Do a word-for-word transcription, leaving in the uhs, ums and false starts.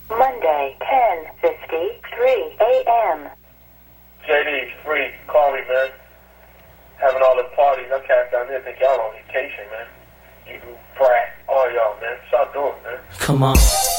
Monday, ten fifty-three a.m. J D, free. Call me, man. Having all the parties. I cast down there think y'all on vacation, man. You brat. All y'all, man. Stop doing, man. Come on.